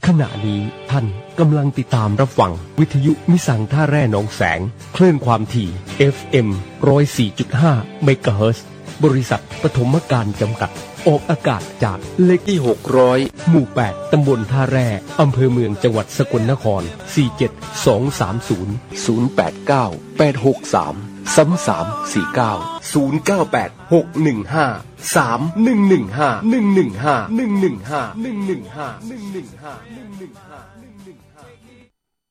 ขณะนี้ท่านกำลังติดตามรับฟังวิทยุมิสังท่าแร่หนองแสงคลื่นความถี่ FM 104.5 เมกะเฮิรตซ์บริษัทปฐมการจำกัดออกอากาศจากเลขที่600หมู่8ตำบลท่าแร่อำเภอเมืองจังหวัดสกลนคร47230 089 863 3349 098 615 3115 115 115 115 115 115